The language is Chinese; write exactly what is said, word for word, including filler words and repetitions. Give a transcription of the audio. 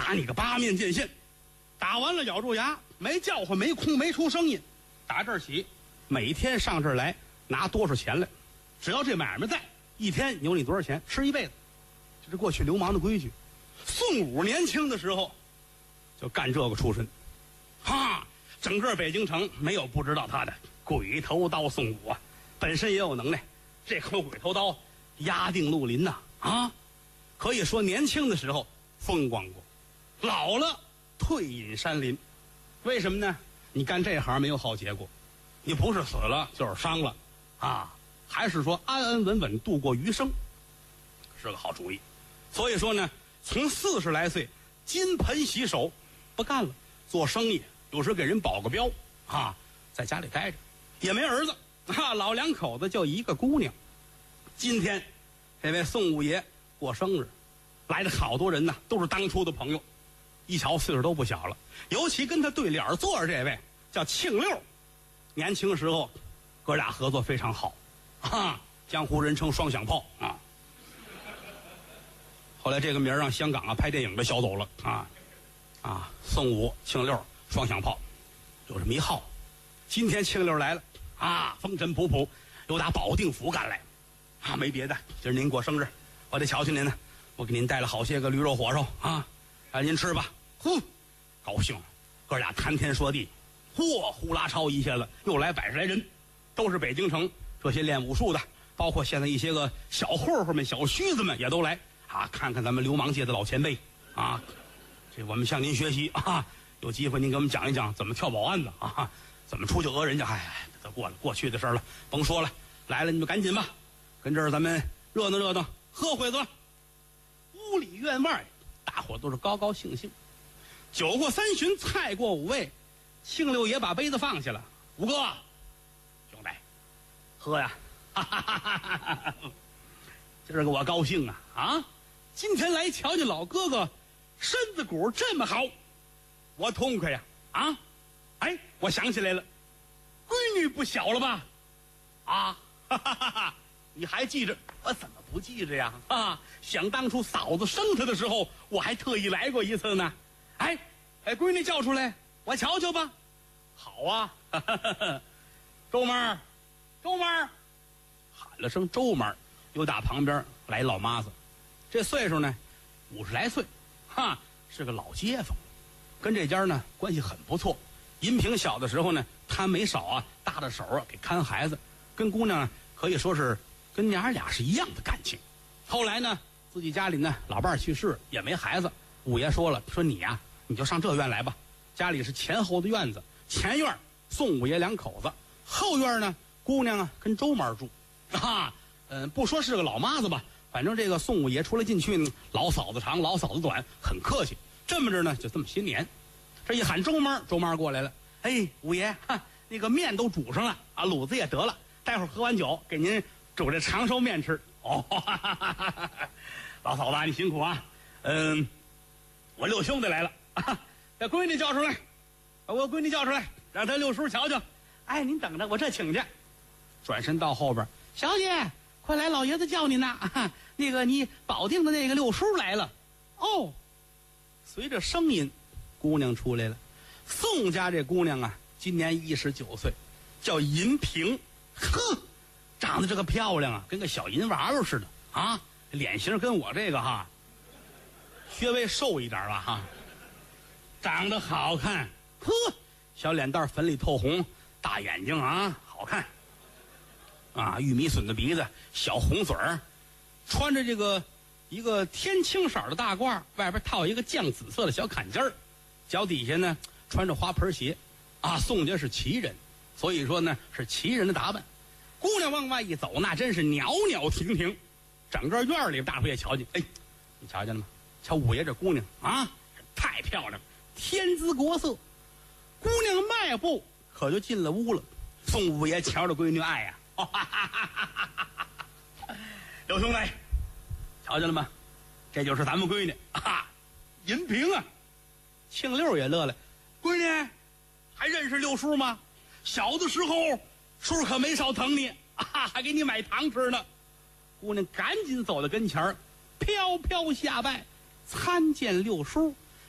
打你个八面剑线，打完了咬住牙，没叫唤，没哭，没出声音。打这儿起，每天上这儿来拿多少钱来，只要这买卖在，一天有你多少钱，吃一辈子。这是过去流氓的规矩。宋武年轻的时候就干这个出身，哈，整个北京城没有不知道他的鬼头刀宋武啊，本身也有能耐，这口鬼头刀压定绿林呐 啊, 啊，可以说年轻的时候风光过，老了退隐山林。为什么呢？你干这行没有好结果，你不是死了就是伤了啊，还是说安安稳稳度过余生，是个好主意。所以说呢，从四十来岁金盆洗手不干了，做生意有时给人保个镖啊，在家里待着，也没儿子啊，老两口子就一个姑娘。今天这位宋五爷过生日，来的好多人呢，都是当初的朋友，一瞧岁数都不小了，尤其跟他对脸坐着这位叫庆六，年轻时候哥俩合作非常好啊，江湖人称双响炮啊。后来这个名让香港啊拍电影的销走了啊啊，宋武庆六双响炮有这么一号。今天庆六来了啊，风尘仆仆又打保定府赶来啊，没别的，今儿您过生日，我得瞧瞧您呢，我给您带了好些个驴肉火烧啊，让您吃吧。呼，高兴了，哥俩谈天说地，嚯，呼啦超一下子又来百十来人，都是北京城这些练武术的，包括现在一些个小混混们、小须子们也都来啊，看看咱们流氓界的老前辈啊，这我们向您学习啊，有机会您给我们讲一讲怎么跳保安的啊，怎么出去讹人家。哎，都过了过去的事了，甭说了，来了你们赶紧吧，跟这儿咱们热闹热闹，喝会子。屋里院外大伙都是高高兴兴。酒过三巡，菜过五味，庆六爷把杯子放下了。五哥，兄弟，喝呀！哈哈哈哈哈哈！今儿个我高兴啊啊！今天来瞧见老哥哥，身子骨这么好，我痛快呀啊！哎，我想起来了，闺女不小了吧？啊！哈哈哈哈！你还记着？我怎么不记着呀？啊！想当初嫂子生她的时候，我还特意来过一次呢。哎，哎，闺女叫出来，我瞧瞧吧。好啊，哈哈哈哈，周妈儿，周妈儿，喊了声周妈儿，又打旁边来老妈子，这岁数呢，五十来岁，哈，是个老街坊，跟这家呢关系很不错。银平小的时候呢，他没少啊搭着手啊给看孩子，跟姑娘可以说是跟娘儿俩是一样的感情。后来呢，自己家里呢老伴儿去世，也没孩子。五爷说了，说你呀、啊，你就上这院来吧。家里是前后的院子，前院宋五爷两口子，后院呢姑娘啊跟周妈住。啊，嗯、呃，不说是个老妈子吧，反正这个宋五爷出来进去呢，老嫂子长，老嫂子短，很客气。这么着呢，就这么些年。这一喊周妈，周妈过来了。哎，五爷，哈，那个面都煮上了啊，卤子也得了，待会儿喝完酒给您煮这长寿面吃。哦，哈哈哈哈，老嫂子你辛苦啊。嗯。我六兄弟来了，啊，把闺女叫出来，把我闺女叫出来，让他六叔瞧瞧。哎，您等着，我这请去。转身到后边，小姐，快来，老爷子叫您呢。啊，那个你保定的那个六叔来了。哦，随着声音，姑娘出来了。宋家这姑娘啊，今年一十九岁，叫银萍。呵，长得这个漂亮啊，跟个小银娃娃似的啊，脸型跟我这个哈。稍微瘦一点吧哈，长得好看，呵，小脸蛋粉里透红，大眼睛啊，好看，啊，玉米笋的鼻子，小红嘴儿，穿着这个一个天青色的大褂，外边套一个酱紫色的小坎肩儿，脚底下呢穿着花盆鞋，啊，宋家是旗人，所以说呢是旗人的打扮。姑娘往外一走，那真是袅袅婷婷，整个院里大伙也瞧见，哎，你瞧见了吗？瞧五爷这姑娘啊，太漂亮，天姿国色。姑娘迈步可就进了屋了。宋五爷瞧着闺女爱呀、啊，刘兄弟，瞧见了吗？这就是咱们闺女啊，银萍啊。庆六也乐了，闺女还认识六叔吗？小的时候叔可没少疼你啊，还给你买糖吃呢。姑娘赶紧走到跟前儿，飘飘下拜。参见六叔。